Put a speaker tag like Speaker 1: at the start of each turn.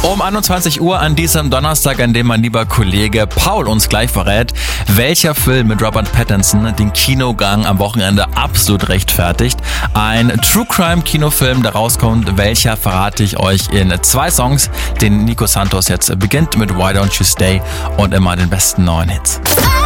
Speaker 1: Um 21 Uhr an diesem Donnerstag, an dem mein lieber Kollege Paul uns gleich verrät, welcher Film mit Robert Pattinson den Kinogang am Wochenende absolut rechtfertigt. Ein True-Crime-Kinofilm, der rauskommt, welcher verrate ich euch in 2 Songs, den Nico Santos jetzt beginnt mit Why Don't You Stay und immer den besten neuen Hits.